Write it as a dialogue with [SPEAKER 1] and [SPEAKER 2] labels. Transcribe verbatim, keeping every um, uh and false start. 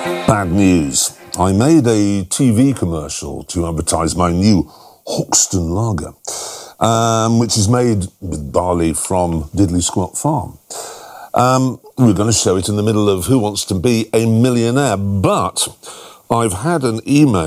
[SPEAKER 1] Bad news. I made a T V commercial to advertise my new Hoxton Lager, um, which is made with barley from Diddley Squat Farm. Um, we're going to show it in the middle of Who Wants to Be a Millionaire, but I've had an email